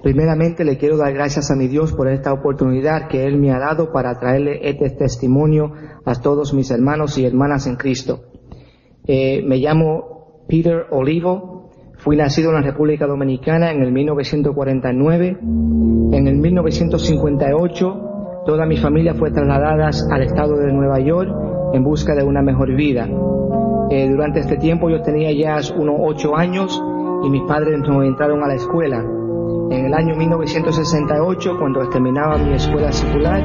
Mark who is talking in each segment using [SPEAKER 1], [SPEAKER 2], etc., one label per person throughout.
[SPEAKER 1] Primeramente le quiero dar gracias a mi Dios por esta oportunidad que Él me ha dado para traerle este testimonio a todos mis hermanos y hermanas en Cristo. Me llamo Peter Olivo, fui nacido en la República Dominicana en el 1949. En el 1958 toda mi familia fue trasladada al estado de Nueva York en busca de una mejor vida. Durante este tiempo yo tenía ya unos 8 años y mis padres nos entraron a la escuela. En el año 1968, cuando terminaba mi escuela secular,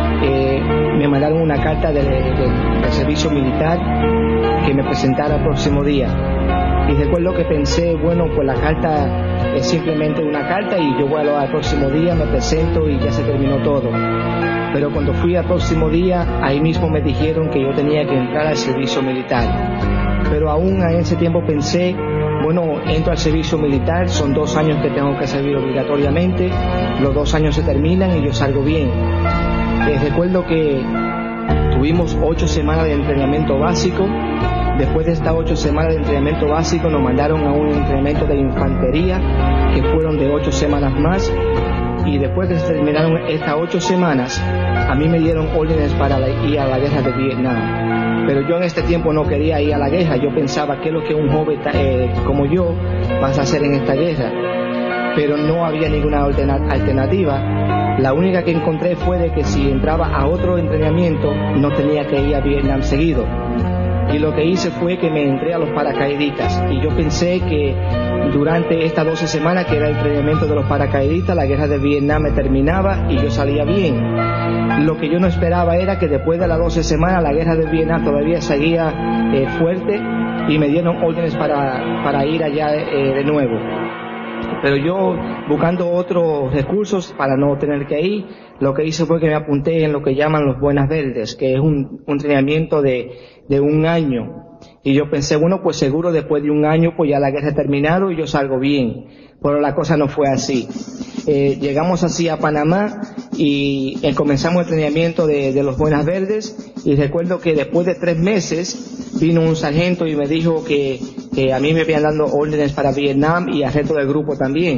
[SPEAKER 1] me mandaron una carta del servicio militar que me presentara el próximo día. Y recuerdo que pensé, bueno, pues la carta es simplemente una carta y yo voy al próximo día, me presento y ya se terminó todo. Pero cuando fui al próximo día, ahí mismo me dijeron que yo tenía que entrar al servicio militar. Pero aún en ese tiempo pensé, bueno, entro al servicio militar, son 2 años que tengo que servir obligatoriamente, los 2 años se terminan y yo salgo bien. Recuerdo que tuvimos 8 semanas de entrenamiento básico. Después de estas 8 semanas de entrenamiento básico nos mandaron a un entrenamiento de infantería que fueron de 8 semanas más, y después de que se terminaron estas 8 semanas a mí me dieron órdenes para ir a la guerra de Vietnam. Pero yo en este tiempo no quería ir a la guerra. Yo pensaba qué es lo que un joven como yo vas a hacer en esta guerra, pero no había ninguna alternativa. La única que encontré fue de que si entraba a otro entrenamiento no tenía que ir a Vietnam seguido. Y lo que hice fue que me entré a los paracaidistas, y yo pensé que durante estas 12 semanas que era el entrenamiento de los paracaidistas, la guerra de Vietnam me terminaba y yo salía bien. Lo que yo no esperaba era que después de las 12 semanas la guerra de Vietnam todavía seguía fuerte, y me dieron órdenes para ir allá de nuevo. Pero yo, buscando otros recursos para no tener que ir, lo que hice fue que me apunté en lo que llaman los Buenas Verdes, que es un entrenamiento de 1 año. Y yo pensé, bueno, pues seguro después de 1 año pues ya la guerra ha terminado y yo salgo bien. Pero la cosa no fue así. Llegamos así a Panamá y comenzamos el entrenamiento de los Buenas Verdes, y recuerdo que después de 3 meses vino un sargento y me dijo que a mí me habían dado órdenes para Vietnam y al resto del grupo también.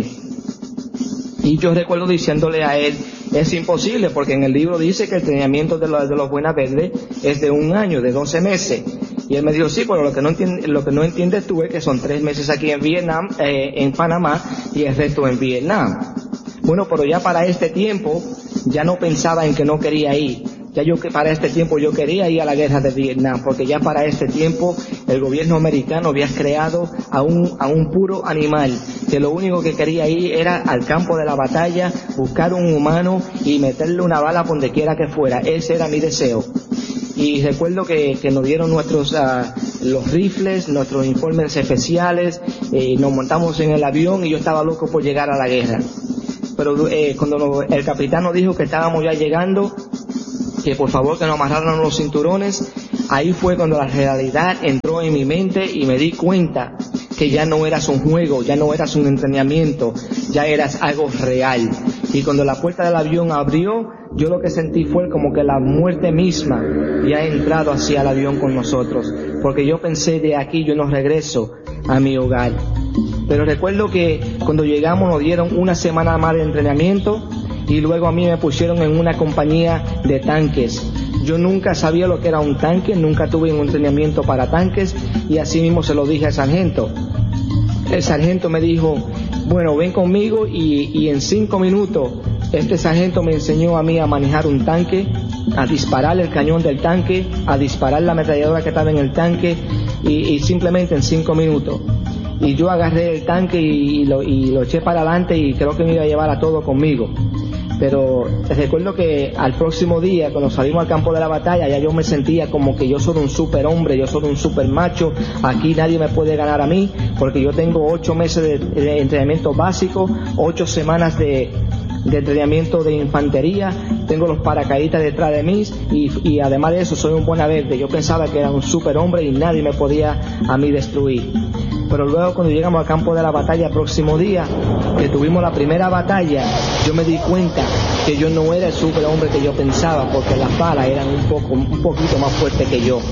[SPEAKER 1] Y yo recuerdo diciéndole a él, es imposible, porque en el libro dice que el entrenamiento de los Buenas Verdes es de 1 año, de 12 meses. Y él me dijo, sí, pero lo que no entiendes tú es que son 3 meses aquí en Vietnam, en Panamá, y el resto en Vietnam. Bueno, pero ya para este tiempo, ya no pensaba en que no quería ir. Ya para este tiempo yo quería ir a la guerra de Vietnam, porque ya para este tiempo el gobierno americano había creado a un puro animal, que lo único que quería ir era al campo de la batalla, buscar un humano y meterle una bala por donde quiera que fuera. Ese era mi deseo. Y recuerdo que nos dieron los rifles, nuestros informes especiales, nos montamos en el avión y yo estaba loco por llegar a la guerra. Pero cuando el capitán nos dijo que estábamos ya llegando, que por favor que nos amarraran los cinturones, ahí fue cuando la realidad entró en mi mente y me di cuenta que ya no eras un juego, ya no eras un entrenamiento, ya eras algo real. Y cuando la puerta del avión abrió, yo lo que sentí fue como que la muerte misma ya ha entrado hacia el avión con nosotros, porque yo pensé, de aquí yo no regreso a mi hogar. Pero recuerdo que cuando llegamos nos dieron 1 semana más de entrenamiento, y luego a mí me pusieron en una compañía de tanques. Yo nunca sabía lo que era un tanque, nunca tuve un entrenamiento para tanques, y así mismo se lo dije al sargento. El sargento me dijo, bueno, ven conmigo, y en 5 minutos este sargento me enseñó a mí a manejar un tanque, a disparar el cañón del tanque, a disparar la ametralladora que estaba en el tanque, y simplemente en 5 minutos. Y yo agarré el tanque y lo eché para adelante, y creo que me iba a llevar a todo conmigo. Pero recuerdo que al próximo día, cuando salimos al campo de la batalla, ya yo me sentía como que yo soy un superhombre, yo soy un super macho, aquí nadie me puede ganar a mí, porque yo tengo 8 meses de entrenamiento básico, 8 semanas de entrenamiento de infantería, tengo los paracaidistas detrás de mí, y además de eso soy un Buena Verde. Yo pensaba que era un superhombre y nadie me podía a mí destruir. Pero luego cuando llegamos al campo de la batalla el próximo día, que tuvimos la primera batalla, yo me di cuenta que yo no era el superhombre que yo pensaba, porque las balas eran un poquito más fuertes que yo.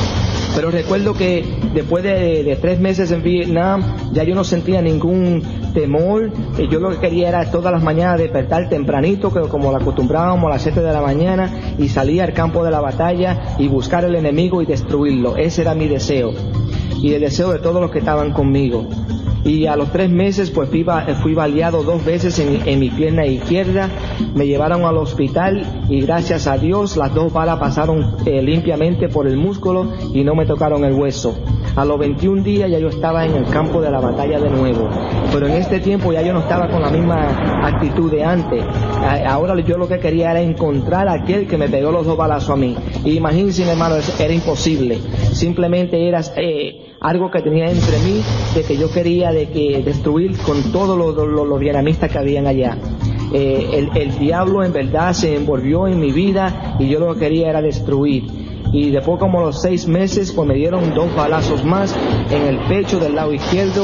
[SPEAKER 1] Pero recuerdo que después de 3 meses en Vietnam, ya yo no sentía ningún temor. Yo lo que quería era todas las mañanas despertar tempranito, que como lo acostumbrábamos a las 7 de la mañana, y salir al campo de la batalla y buscar al enemigo y destruirlo. Ese era mi deseo y el deseo de todos los que estaban conmigo. Y a los 3 meses pues fui baleado 2 veces en mi pierna izquierda. Me llevaron al hospital y gracias a Dios las 2 balas pasaron limpiamente por el músculo y no me tocaron el hueso. A los 21 días ya yo estaba en el campo de la batalla de nuevo, pero en este tiempo ya yo no estaba con la misma actitud de antes. Ahora yo lo que quería era encontrar a aquel que me pegó los 2 balazos a mí. Y imagínense, hermano, era imposible. Simplemente era algo que tenía entre mí, de que yo quería destruir con todos los vietnamitas que habían allá. El diablo en verdad se envolvió en mi vida y yo lo que quería era destruir. Y después, como a los 6 meses, pues me dieron 2 balazos más en el pecho del lado izquierdo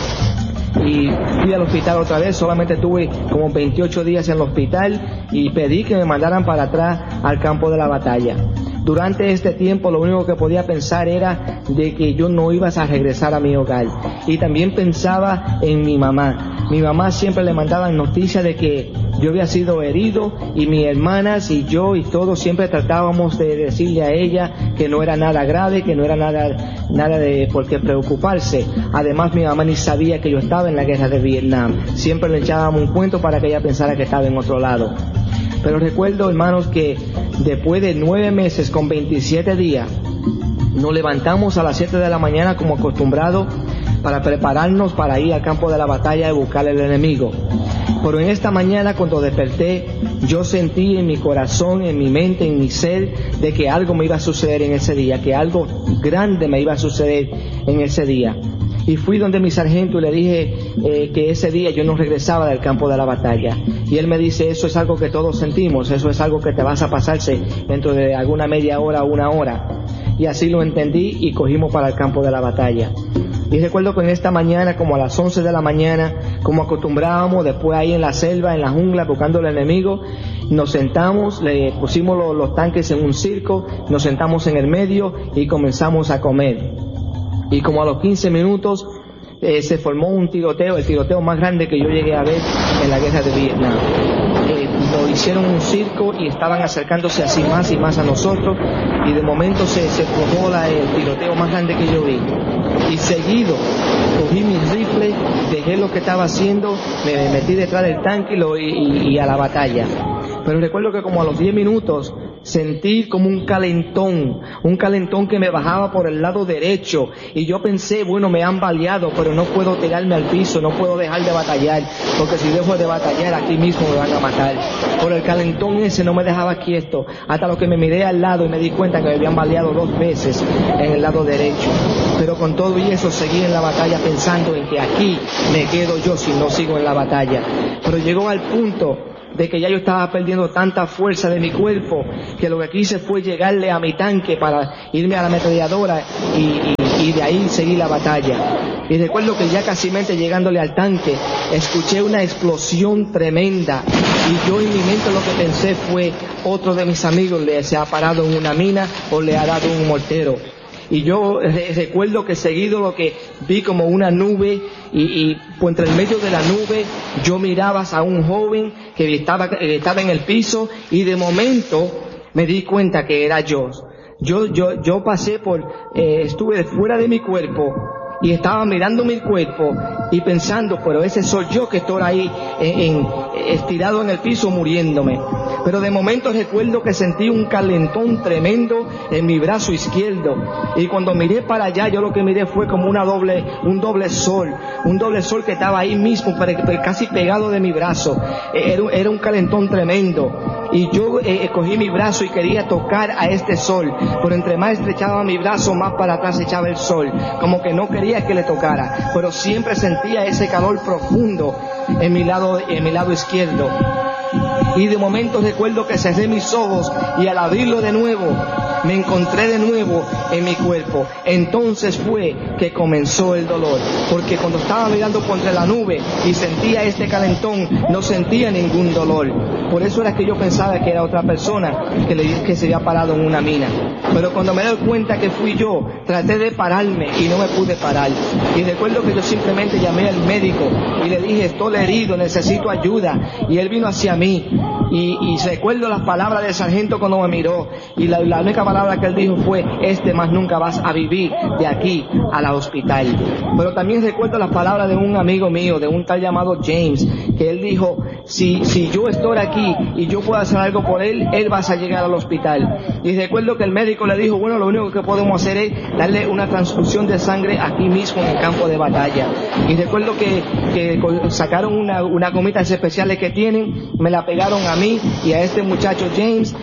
[SPEAKER 1] y fui al hospital otra vez. Solamente tuve como 28 días en el hospital y pedí que me mandaran para atrás al campo de la batalla. Durante este tiempo lo único que podía pensar era de que yo no iba a regresar a mi hogar. Y también pensaba en mi mamá. Mi mamá siempre le mandaban noticias de que yo había sido herido, y mis hermanas y yo y todos siempre tratábamos de decirle a ella que no era nada grave, que no era nada de por qué preocuparse. Además, mi mamá ni sabía que yo estaba en la guerra de Vietnam. Siempre le echábamos un cuento para que ella pensara que estaba en otro lado. Pero recuerdo, hermanos, que después de 9 meses con 27 días, nos levantamos a las 7 de la mañana como acostumbrado para prepararnos para ir al campo de la batalla y buscar al enemigo. Pero en esta mañana, cuando desperté, yo sentí en mi corazón, en mi mente, en mi ser, de que algo me iba a suceder en ese día, que algo grande me iba a suceder en ese día. Y fui donde mi sargento y le dije que ese día yo no regresaba del campo de la batalla. Y él me dice, eso es algo que todos sentimos, eso es algo que te vas a pasarse dentro de alguna media hora o 1 hora. Y así lo entendí y cogimos para el campo de la batalla. Y recuerdo que en esta mañana, como a las 11 de la mañana, como acostumbrábamos, después ahí en la selva, en la jungla, buscando al enemigo, nos sentamos, le pusimos los tanques en un circo, nos sentamos en el medio y comenzamos a comer. Y como a los 15 minutos se formó un tiroteo, el tiroteo más grande que yo llegué a ver en la guerra de Vietnam. Nos hicieron un circo y estaban acercándose así más y más a nosotros, y de momento se formó el tiroteo más grande que yo vi. Y seguido cogí mi rifle, dejé lo que estaba haciendo, me metí detrás del tanque y a la batalla. Pero recuerdo que como a los 10 minutos sentí como un calentón que me bajaba por el lado derecho, y yo pensé, bueno, me han baleado, pero no puedo tirarme al piso, no puedo dejar de batallar, porque si dejo de batallar aquí mismo me van a matar. Por el calentón ese no me dejaba quieto, hasta lo que me miré al lado y me di cuenta que me habían baleado 2 veces en el lado derecho. Pero con todo y eso seguí en la batalla pensando en que aquí me quedo yo si no sigo en la batalla. Pero llegó al punto de que ya yo estaba perdiendo tanta fuerza de mi cuerpo, que lo que quise fue llegarle a mi tanque para irme a la ametralladora y de ahí seguir la batalla. Y recuerdo que ya casi llegándole al tanque, escuché una explosión tremenda, y yo en mi mente lo que pensé fue, otro de mis amigos se ha parado en una mina o le ha dado un mortero. Y yo recuerdo que seguido lo que vi como una nube, y pues entre el medio de la nube yo miraba a un joven que estaba en el piso, y de momento me di cuenta que era yo. Yo pasé estuve fuera de mi cuerpo y estaba mirando mi cuerpo y pensando, pero ese soy yo que estoy ahí estirado en el piso muriéndome. Pero de momento recuerdo que sentí un calentón tremendo en mi brazo izquierdo, y cuando miré para allá, yo lo que miré fue como un doble sol que estaba ahí mismo, casi pegado de mi brazo. Era un calentón tremendo, y yo cogí mi brazo y quería tocar a este sol, pero entre más estrechaba mi brazo, más para atrás echaba el sol, como que no quería que le tocara, pero siempre sentía ese calor profundo en mi lado izquierdo. Y de momento recuerdo que cerré mis ojos, y al abrirlo de nuevo me encontré de nuevo en mi cuerpo. Entonces fue que comenzó el dolor, porque cuando estaba mirando por entre la nube y sentía este calentón, no sentía ningún dolor. Por eso era que yo pensaba que era otra persona que se había parado en una mina. Pero cuando me doy cuenta que fui yo, traté de pararme y no me pude parar. Y recuerdo que yo simplemente llamé al médico y le dije, estoy herido, necesito ayuda. Y él vino hacia mí. Y recuerdo las palabras del sargento cuando me miró. Y la única palabra que él dijo fue, más nunca vas a vivir de aquí a la hospital. Pero también recuerdo las palabras de un amigo mío, de un tal llamado James, que él dijo, si yo estoy aquí y yo puedo hacer algo por él, él va a llegar al hospital. Y recuerdo que el médico le dijo, bueno, lo único que podemos hacer es darle una transfusión de sangre aquí mismo en el campo de batalla. Y recuerdo que sacaron una gomitas especiales que tienen, me la pegaron a mí y a este muchacho James,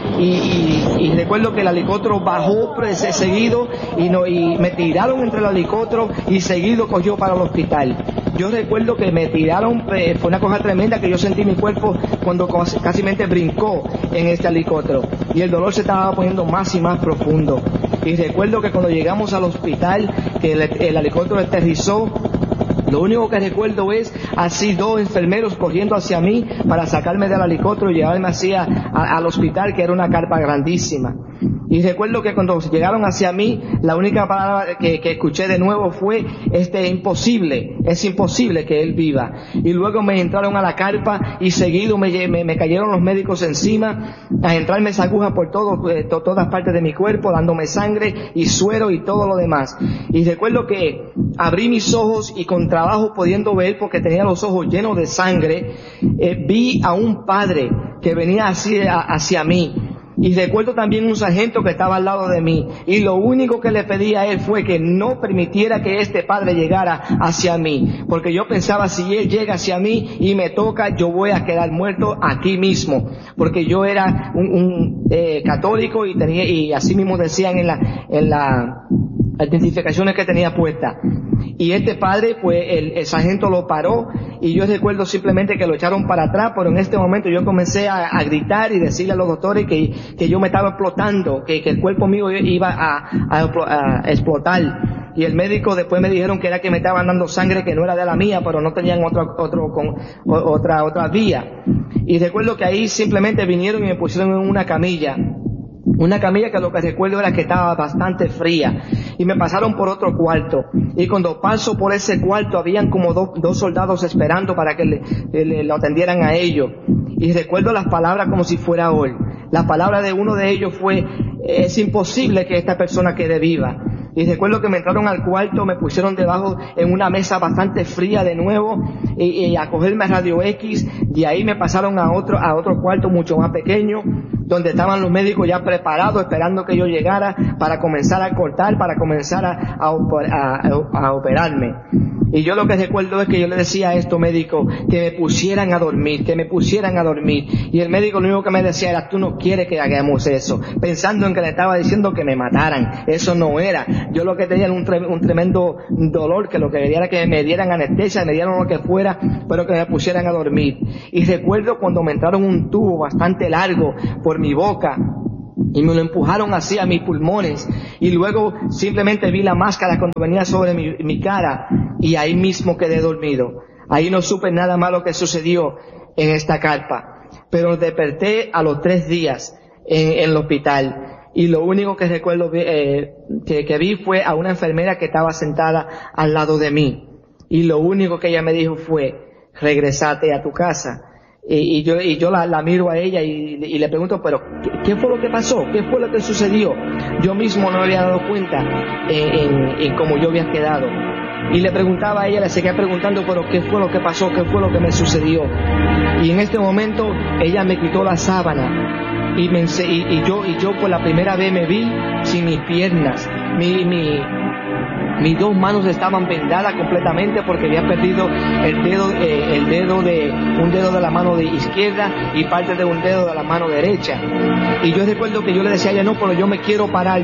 [SPEAKER 1] y recuerdo que el helicóptero bajó seguido y me tiraron entre el helicóptero y seguido cogió para el hospital. Yo recuerdo que me tiraron, fue una cosa tremenda que yo sentí mi cuerpo cuando casi brincó en este helicóptero y el dolor se estaba poniendo más y más profundo. Y recuerdo que cuando llegamos al hospital, que el helicóptero aterrizó, lo único que recuerdo es así 2 enfermeros corriendo hacia mí para sacarme del helicóptero y llevarme al hospital, que era una carpa grandísima. Y recuerdo que cuando llegaron hacia mí, la única palabra que escuché de nuevo fue, es imposible que él viva. Y luego me entraron a la carpa y seguido me cayeron los médicos encima, a entrarme esa aguja por todas partes de mi cuerpo, dándome sangre y suero y todo lo demás. Y recuerdo que abrí mis ojos y con trabajo pudiendo ver, porque tenía los ojos llenos de sangre, vi a un padre que venía hacia mí. Y recuerdo también un sargento que estaba al lado de mí, y lo único que le pedí a él fue que no permitiera que este padre llegara hacia mí, porque yo pensaba, si él llega hacia mí y me toca, yo voy a quedar muerto aquí mismo, porque yo era un católico y así mismo decían en la identificaciones que tenía puestas. Y este padre, pues el sargento lo paró, y yo recuerdo simplemente que lo echaron para atrás, pero en este momento yo comencé a gritar y decirle a los doctores que yo me estaba explotando, que el cuerpo mío iba a explotar. Y el médico después me dijeron que era que me estaban dando sangre que no era de la mía, pero no tenían otra vía. Y recuerdo que ahí simplemente vinieron y me pusieron en una camilla. Una camilla que lo que recuerdo era que estaba bastante fría, y me pasaron por otro cuarto, y cuando paso por ese cuarto habían como dos soldados esperando para que lo atendieran a ellos, y recuerdo las palabras como si fuera hoy. La palabra de uno de ellos fue, es imposible que esta persona quede viva. Y recuerdo que me entraron al cuarto, me pusieron debajo en una mesa bastante fría de nuevo, y a cogerme radio X, y ahí me pasaron a otro cuarto mucho más pequeño, donde estaban los médicos ya preparados, esperando que yo llegara para comenzar a cortar, para comenzar a operarme. Y yo lo que recuerdo es que yo le decía a estos médicos que me pusieran a dormir. Y el médico lo único que me decía era, tú no quieres que hagamos eso, pensando en que le estaba diciendo que me mataran. Eso no era. Yo lo que tenía era un tremendo dolor, que lo que quería era que me dieran anestesia, me dieran lo que fuera, pero que me pusieran a dormir. Y recuerdo cuando me entraron un tubo bastante largo por mi boca, y me lo empujaron así a mis pulmones, y luego simplemente vi la máscara cuando venía sobre mi cara, y ahí mismo quedé dormido. Ahí no supe nada malo que sucedió en esta carpa, pero desperté a los 3 días en el hospital, y lo único que recuerdo que vi fue a una enfermera que estaba sentada al lado de mí, y lo único que ella me dijo fue, regresate a tu casa. Y yo la miro a ella y le pregunto, pero ¿qué fue lo que pasó? ¿Qué fue lo que sucedió? Yo mismo no me había dado cuenta en cómo yo había quedado. Y le preguntaba a ella, le seguía preguntando, pero ¿qué fue lo que pasó? ¿Qué fue lo que me sucedió? Y en este momento ella me quitó la sábana y yo por la primera vez me vi sin mis piernas. mis dos manos estaban vendadas completamente porque había perdido un dedo de la mano de izquierda y parte de un dedo de la mano derecha. Y yo recuerdo que yo le decía a ella, no, pero yo me quiero parar.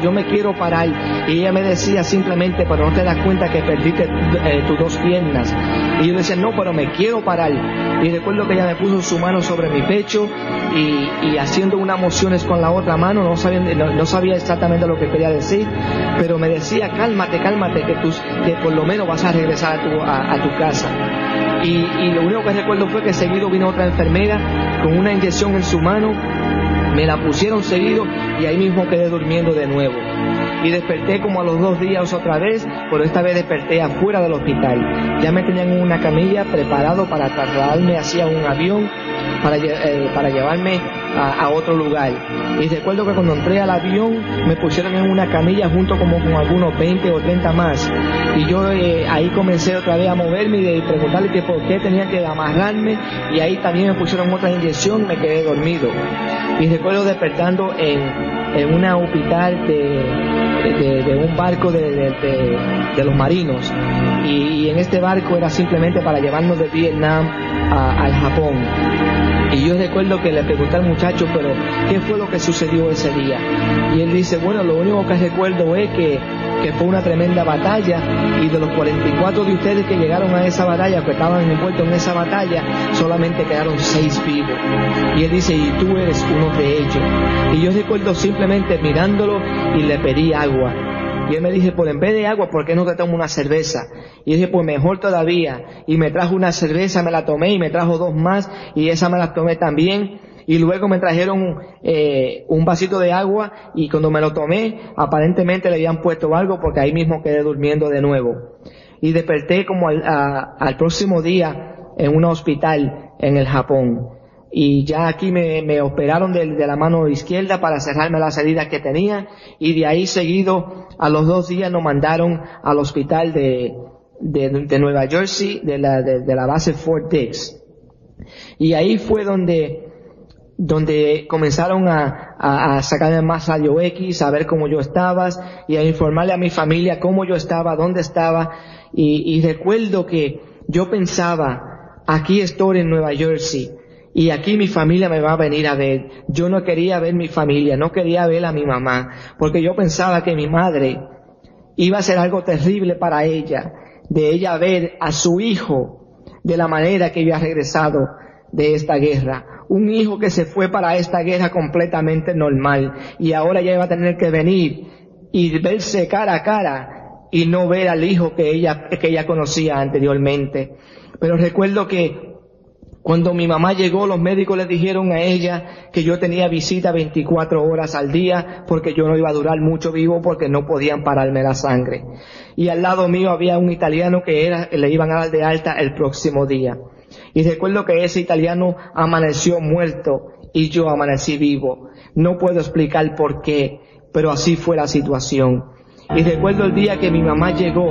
[SPEAKER 1] Y ella me decía simplemente, pero no te das cuenta que perdiste tus dos piernas. Y yo le decía, no, pero me quiero parar. Y recuerdo que ella me puso su mano sobre mi pecho y haciendo unas mociones con la otra mano, no sabía exactamente lo que quería decir, pero me decía, cálmate, que por lo menos vas a regresar a tu casa. Y lo único que recuerdo fue que seguido vino otra enfermera con una inyección en su mano, me la pusieron seguido y ahí mismo quedé durmiendo de nuevo. Y desperté como a los 2 días otra vez, pero esta vez desperté afuera del hospital. Ya me tenían en una camilla preparado para trasladarme hacia un avión para llevarme a otro lugar. Y recuerdo que cuando entré al avión me pusieron en una camilla junto como con algunos 20 o 30 más. Y yo ahí comencé otra vez a moverme y preguntarle que por qué tenía que amarrarme, y ahí también me pusieron otra inyección y me quedé dormido. Y recuerdo despertando en un hospital de un barco de los marinos, y en este barco era simplemente para llevarnos de Vietnam al Japón. Y yo recuerdo que le pregunté al muchacho, pero ¿qué fue lo que sucedió ese día? Y él dice, bueno, lo único que recuerdo es que fue una tremenda batalla, y de los 44 de ustedes que llegaron a esa batalla, que estaban envueltos en esa batalla, solamente quedaron 6 vivos. Y él dice, y tú eres uno de ellos. Y yo recuerdo simplemente mirándolo y le pedí agua. Y él me dice, pues en vez de agua, ¿por qué no te tomo una cerveza? Y yo dije, pues mejor todavía. Y me trajo una cerveza, me la tomé, y me trajo 2 más, y esa me la tomé también. Y luego me trajeron un vasito de agua, y cuando me lo tomé, aparentemente le habían puesto algo, porque ahí mismo quedé durmiendo de nuevo. Y desperté como al próximo día en un hospital en el Japón. Y ya aquí me operaron de la mano izquierda para cerrarme las heridas que tenía, y de ahí seguido a los 2 días nos mandaron al hospital de Nueva Jersey, de la base Fort Dix. Y ahí fue donde comenzaron a sacarme más rayos X, a ver cómo yo estaba, y a informarle a mi familia cómo yo estaba, dónde estaba. Y recuerdo que yo pensaba, aquí estoy en Nueva Jersey, y aquí mi familia me va a venir a ver. Yo no quería ver mi familia, no quería ver a mi mamá, porque yo pensaba que mi madre iba a ser algo terrible para ella, de ella ver a su hijo de la manera que yo había regresado de esta guerra. Un hijo que se fue para esta guerra completamente normal, y ahora ya iba a tener que venir y verse cara a cara y no ver al hijo que ella conocía anteriormente. Pero recuerdo que cuando mi mamá llegó, los médicos le dijeron a ella que yo tenía visita 24 horas al día, porque yo no iba a durar mucho vivo, porque no podían pararme la sangre. Y al lado mío había un italiano que le iban a dar de alta el próximo día. Y recuerdo que ese italiano amaneció muerto y yo amanecí vivo. No puedo explicar por qué, pero así fue la situación. Y recuerdo el día que mi mamá llegó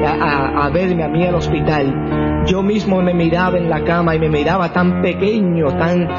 [SPEAKER 1] a verme a mí al hospital. Yo mismo me miraba en la cama y me miraba tan pequeño,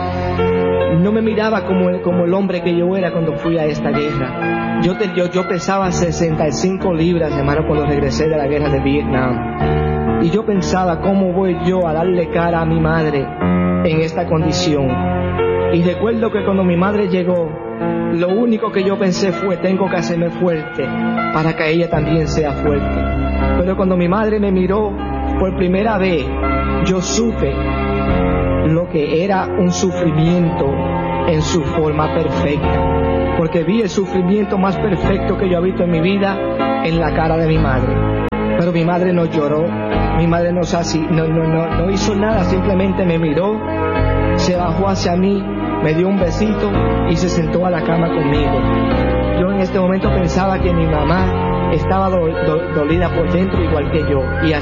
[SPEAKER 1] no me miraba como el hombre que yo era cuando fui a esta guerra. Yo pesaba 65 libras, hermano, cuando regresé de la guerra de Vietnam. Y yo pensaba, ¿cómo voy yo a darle cara a mi madre en esta condición? Y recuerdo que cuando mi madre llegó, lo único que yo pensé fue, tengo que hacerme fuerte para que ella también sea fuerte. Pero cuando mi madre me miró por primera vez, yo supe lo que era un sufrimiento en su forma perfecta, porque vi el sufrimiento más perfecto que yo he visto en mi vida en la cara de mi madre. Pero mi madre no lloró, mi madre no hizo nada, simplemente me miró, se bajó hacia mí, me dio un besito y se sentó a la cama conmigo. Yo en este momento pensaba que mi mamá estaba dolida por dentro igual que yo, y